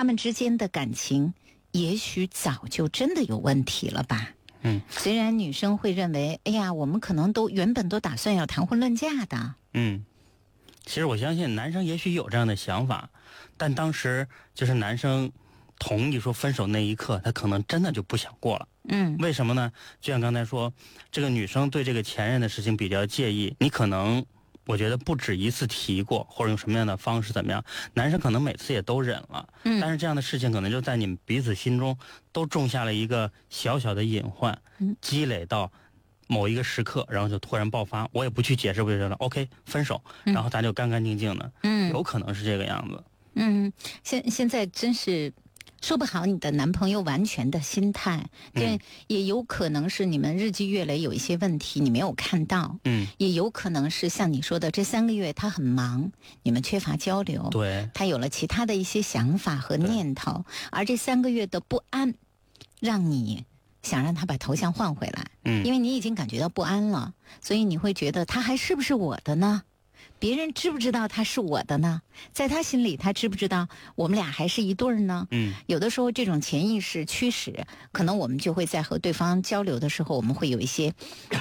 他们之间的感情也许早就真的有问题了吧。虽然女生会认为，哎呀，我们可能原本都打算要谈婚论嫁的。 其实我相信男生也许有这样的想法，但当时就是男生同意说分手那一刻，他可能真的就不想过了。为什么呢？就像刚才说，这个女生对这个前任的事情比较介意，你可能我觉得不止一次提过，或者用什么样的方式怎么样，男生可能每次也都忍了。但是这样的事情可能就在你们彼此心中都种下了一个小小的隐患，积累到某一个时刻，然后就突然爆发，我也不去解释，我就觉得 OK 分手，然后咱就干干净净的。有可能是这个样子。 现在真是说不好你的男朋友完全的心态，这也有可能是你们日积月累有一些问题你没有看到，也有可能是像你说的这3个月他很忙，你们缺乏交流， 对， 他有了其他的一些想法和念头，而这3个月的不安让你想让他把头像换回来，因为你已经感觉到不安了，所以你会觉得他还是不是我的呢？别人知不知道他是我的呢？在他心里，他知不知道我们俩还是一对儿呢？有的时候这种潜意识驱使，可能我们就会在和对方交流的时候，我们会有一些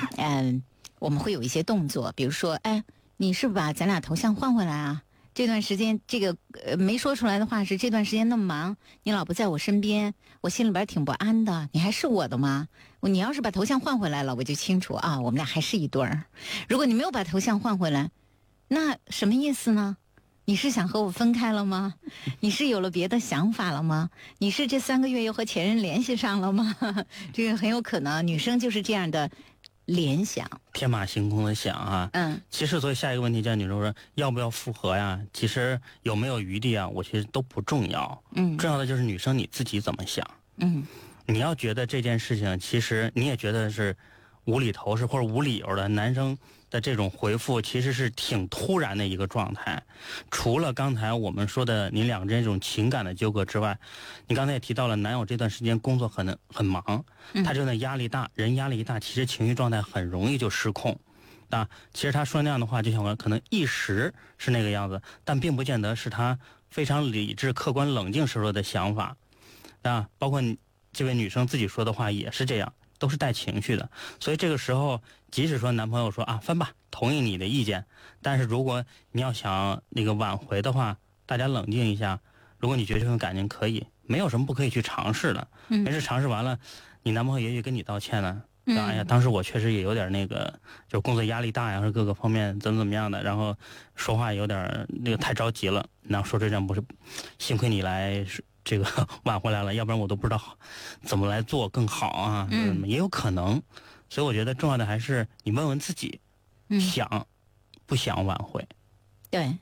动作，比如说，哎，你是不是把咱俩头像换回来啊？这段时间，这个没说出来的话是这段时间那么忙，你老不在我身边，我心里边挺不安的。你还是我的吗？你要是把头像换回来了，我就清楚啊，我们俩还是一对儿。如果你没有把头像换回来，那什么意思呢？你是想和我分开了吗？你是有了别的想法了吗？你是这3个月又和前任联系上了吗？这个很有可能，女生就是这样的联想， 天马行空的想啊。其实所以下一个问题叫女生说要不要复合呀？其实有没有余地啊？我其实都不重要。重要的就是女生你自己怎么想。你要觉得这件事情其实你也觉得是无厘头是或者无理由的，男生的这种回复其实是挺突然的一个状态。除了刚才我们说的你两个人这种情感的纠葛之外，你刚才也提到了男友这段时间工作很忙，他真的压力大，人压力一大，其实情绪状态很容易就失控。其实他说那样的话，就像我可能一时是那个样子，但并不见得是他非常理智、客观、冷静时候的想法。包括这位女生自己说的话也是这样，都是带情绪的。所以这个时候，即使说男朋友说啊分吧，同意你的意见，但是如果你要想那个挽回的话，大家冷静一下。如果你觉得这份感情可以，没有什么不可以去尝试的。没事尝试完了，你男朋友也许跟你道歉呢。哎呀，当时我确实也有点那个，就是工作压力大呀，或者各个方面怎么样的，然后说话有点那个太着急了。然后说这样不是，幸亏你来这个挽回来了，要不然我都不知道怎么来做更好啊。也有可能，所以我觉得重要的还是你问问自己，想不想挽回？ 对。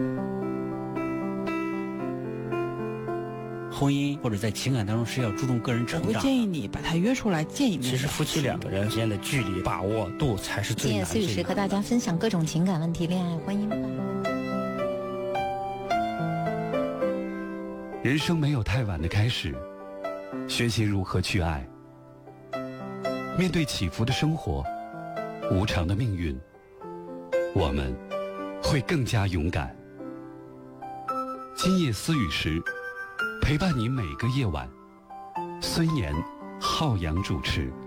婚姻或者在情感当中是要注重个人成长。 我会建议你把他约出来见一面。 其实夫妻2个人之间的距离把握度才是最难的。 今夜思雨时和大家分享各种情感问题、恋爱、婚姻。 人生没有太晚的开始，学习如何去爱。面对起伏的生活，无常的命运，我们会更加勇敢。今夜思雨时，陪伴你每个夜晚。孙岩、浩洋主持。